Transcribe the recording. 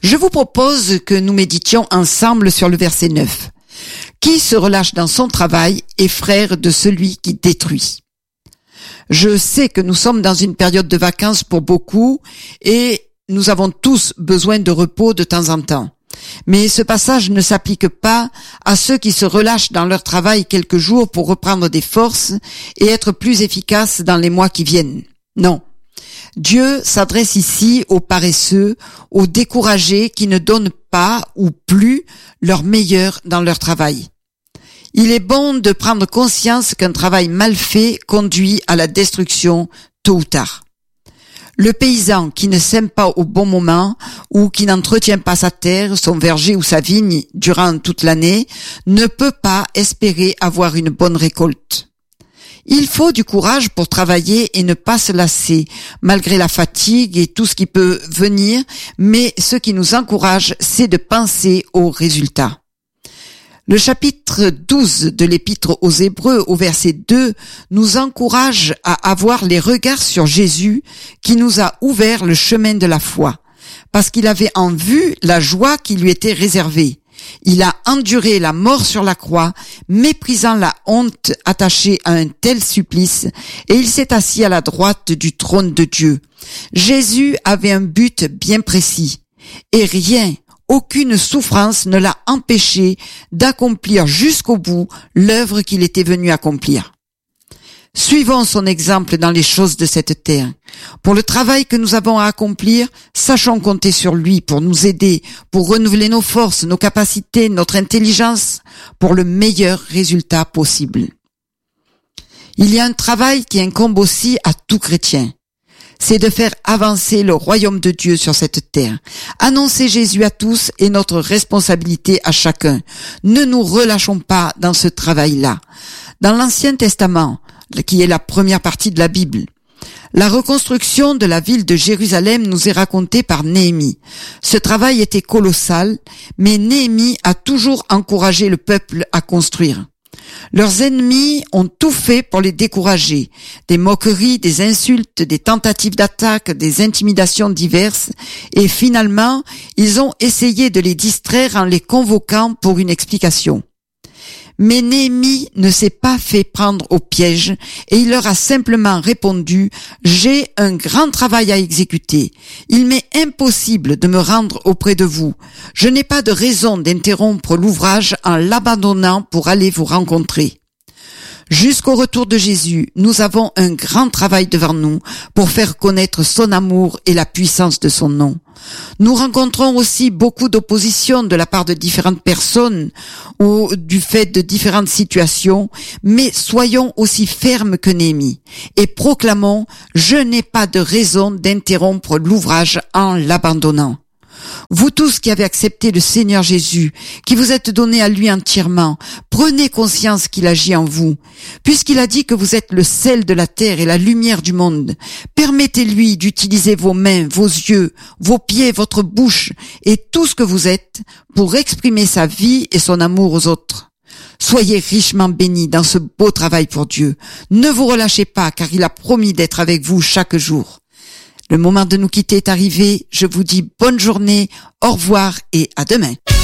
Je vous propose que nous méditions ensemble sur le verset 9. Qui se relâche dans son travail est frère de celui qui détruit. Je sais que nous sommes dans une période de vacances pour beaucoup et nous avons tous besoin de repos de temps en temps. Mais ce passage ne s'applique pas à ceux qui se relâchent dans leur travail quelques jours pour reprendre des forces et être plus efficaces dans les mois qui viennent. Non. Dieu s'adresse ici aux paresseux, aux découragés qui ne donnent pas ou plus leur meilleur dans leur travail. Il est bon de prendre conscience qu'un travail mal fait conduit à la destruction tôt ou tard. Le paysan qui ne sème pas au bon moment ou qui n'entretient pas sa terre, son verger ou sa vigne durant toute l'année ne peut pas espérer avoir une bonne récolte. Il faut du courage pour travailler et ne pas se lasser, malgré la fatigue et tout ce qui peut venir, mais ce qui nous encourage, c'est de penser aux résultats. Le chapitre 12 de l'Épître aux Hébreux, au verset 2, nous encourage à avoir les regards sur Jésus qui nous a ouvert le chemin de la foi, parce qu'il avait en vue la joie qui lui était réservée. Il a enduré la mort sur la croix, méprisant la honte attachée à un tel supplice, et il s'est assis à la droite du trône de Dieu. Jésus avait un but bien précis, et rien, aucune souffrance ne l'a empêché d'accomplir jusqu'au bout l'œuvre qu'il était venu accomplir. Suivons son exemple dans les choses de cette terre. Pour le travail que nous avons à accomplir, sachons compter sur lui pour nous aider, pour renouveler nos forces, nos capacités, notre intelligence, pour le meilleur résultat possible. Il y a un travail qui incombe aussi à tout chrétien. C'est de faire avancer le royaume de Dieu sur cette terre. Annoncer Jésus à tous est notre responsabilité à chacun. Ne nous relâchons pas dans ce travail-là. Dans l'Ancien Testament, qui est la première partie de la Bible, la reconstruction de la ville de Jérusalem nous est racontée par Néhémie. Ce travail était colossal, mais Néhémie a toujours encouragé le peuple à construire. Leurs ennemis ont tout fait pour les décourager. Des moqueries, des insultes, des tentatives d'attaque, des intimidations diverses. Et finalement, ils ont essayé de les distraire en les convoquant pour une explication. Mais Néhémie ne s'est pas fait prendre au piège et il leur a simplement répondu « J'ai un grand travail à exécuter. Il m'est impossible de me rendre auprès de vous. Je n'ai pas de raison d'interrompre l'ouvrage en l'abandonnant pour aller vous rencontrer. » Jusqu'au retour de Jésus, nous avons un grand travail devant nous pour faire connaître son amour et la puissance de son nom. Nous rencontrons aussi beaucoup d'opposition de la part de différentes personnes ou du fait de différentes situations, mais soyons aussi fermes que Néhémie et proclamons « Je n'ai pas de raison d'interrompre l'ouvrage en l'abandonnant ». Vous tous qui avez accepté le Seigneur Jésus, qui vous êtes donnés à lui entièrement, prenez conscience qu'il agit en vous. Puisqu'il a dit que vous êtes le sel de la terre et la lumière du monde, permettez-lui d'utiliser vos mains, vos yeux, vos pieds, votre bouche et tout ce que vous êtes pour exprimer sa vie et son amour aux autres. Soyez richement bénis dans ce beau travail pour Dieu. Ne vous relâchez pas car il a promis d'être avec vous chaque jour. Le moment de nous quitter est arrivé. Je vous dis bonne journée, au revoir et à demain.